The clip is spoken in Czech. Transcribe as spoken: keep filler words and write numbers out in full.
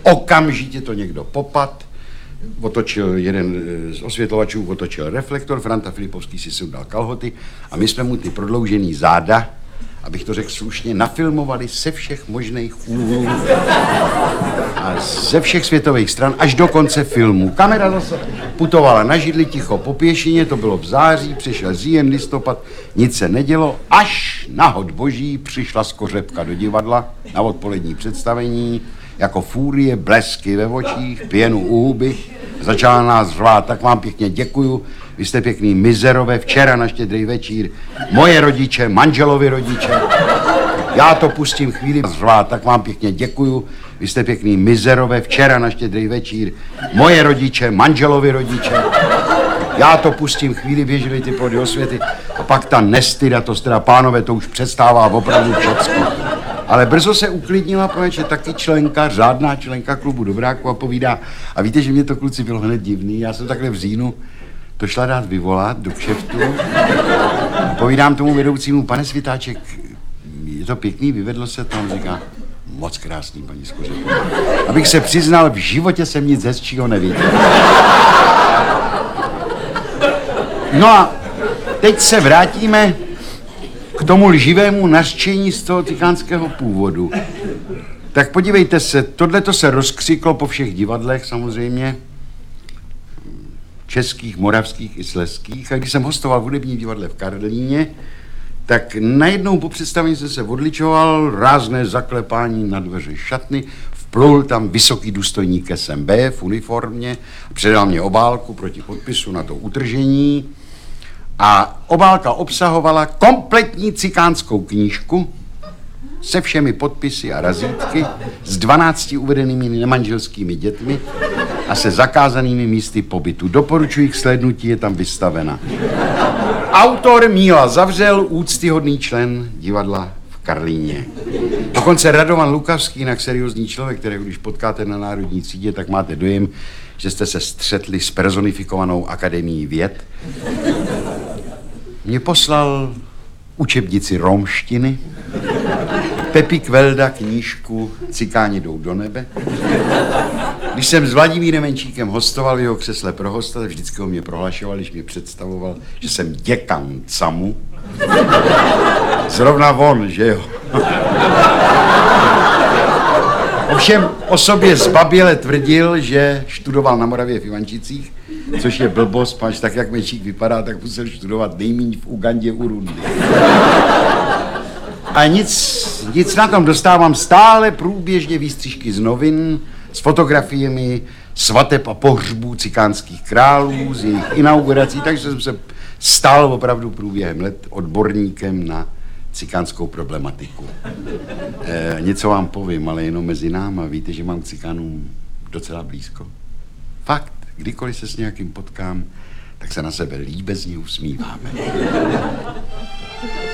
Okamžitě to někdo popad, otočil jeden z osvětlovačů, otočil reflektor, Franta Filipovský si sundal kalhoty a my jsme mu ty prodloužený záda, abych to řekl slušně, nafilmovali se všech možných úhlů a ze všech světových stran až do konce filmu. Kamera zase putovala na židli ticho po pěšině, to bylo v září, přišel říjen, listopad, nic se nedělo, až na hod boží přišla Skořepka do divadla na odpolední představení, jako fúrie, blesky ve očích, pěnu u huby, začala nás řvát, tak vám pěkně děkuju, vy jste pěkný mizerové, včera na Štědrý večír, moje rodiče, manželovi rodiče, já to pustím chvíli řvát, tak vám pěkně děkuju, vy jste pěkný mizerové, včera na Štědrý večír, moje rodiče, manželovi rodiče, já to pustím chvíli, běžely ty plody osvěty a pak ta nestyda, to teda pánové, to už přestává opravdu všecko. Ale brzo se uklidnila, protože taky členka, řádná členka klubu Dobráků a povídá, a víte, že mě to, kluci, bylo hned divný, já jsem takhle v říjnu to šla dát vyvolat do kšeftu. Povídám tomu vedoucímu, pane Svitáček, je to pěkný, vyvedlo se tam, říká, moc krásný, paní Skořepko. Abych se přiznal, v životě jsem nic hezčího neviděl. No a teď se vrátíme k tomu lživému nařčení z toho cikánského původu. Tak podívejte se, tohleto se rozkřiklo po všech divadlech samozřejmě, českých, moravských i slezských. A když jsem hostoval v hudebním divadle v Karlíně, tak najednou po představení jsem se odličoval, rázné zaklepání na dveře šatny, vplul tam vysoký důstojník S M B v uniformě, předal mě obálku proti podpisu na to utržení a obálka obsahovala kompletní cikánskou knížku se všemi podpisy a razítky, s dvanácti uvedenými nemanželskými dětmi a se zakázanými místy pobytu. Doporučuji k slednutí, je tam vystavena. Autor Míla Zavřel, úctyhodný člen divadla v Karlíně. Dokonce Radovan Lukavský, jinak seriózní člověk, kterého když potkáte na Národní třídě, tak máte dojem, že jste se střetli s personifikovanou akademií věd. Mě poslal učebnici romštiny, Pepi Kvelda knížku Cikáni jdou do nebe. Když jsem s Vladimírem Menčíkem hostoval v jeho křesle pro hosta, vždycky ho mě prohlašoval, když mě představoval, že jsem děkan camu. Zrovna on, že jo? Ovšem o sobě zbaběle tvrdil, že študoval na Moravě v Ivančicích, což je blbost, pač tak jak Menčík vypadá, tak musel studovat nejméně v Ugandě u Rundy. A nic, nic na tom, dostávám stále průběžně výstřižky z novin, s fotografiemi svateb a pohřbů cikánských králů, z jejich inaugurací, takže jsem se stal opravdu průběhem let odborníkem na cikánskou problematiku. E, něco vám povím, ale jenom mezi náma, víte, že mám k cikánům docela blízko. Fakt, kdykoliv se s nějakým potkám, tak se na sebe líbezně usmíváme.